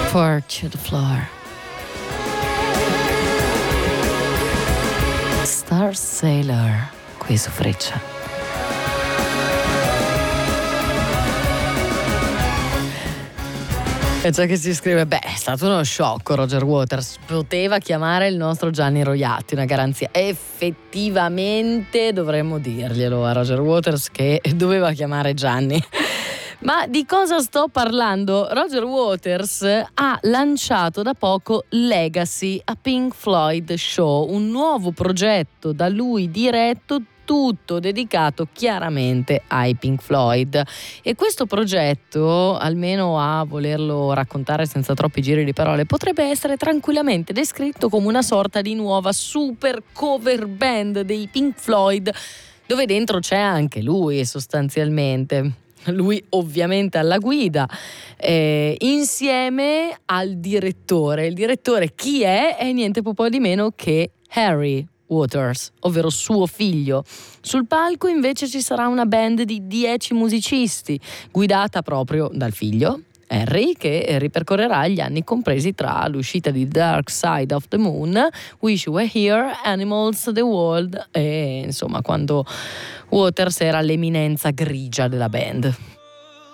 Four to the floor. Star Sailor, qui su Freccia. E c'è che si scrive: beh, è stato uno shock Roger Waters, poteva chiamare il nostro Gianni Roiatti, una garanzia. Effettivamente dovremmo dirglielo a Roger Waters che doveva chiamare Gianni. Ma di cosa sto parlando? Roger Waters ha lanciato da poco Legacy, a Pink Floyd Show, un nuovo progetto da lui diretto, tutto dedicato chiaramente ai Pink Floyd. E questo progetto, almeno a volerlo raccontare senza troppi giri di parole, potrebbe essere tranquillamente descritto come una sorta di nuova super cover band dei Pink Floyd, dove dentro c'è anche lui sostanzialmente. Lui ovviamente alla guida, insieme al direttore. Il direttore chi è? È niente po' di meno che Harry Waters, ovvero suo figlio. Sul palco invece ci sarà una band di 10 musicisti, guidata proprio dal figlio Harry, che ripercorrerà gli anni compresi tra l'uscita di Dark Side of the Moon, Wish You Were Here, Animals, The World e insomma quando Waters era l'eminenza grigia della band.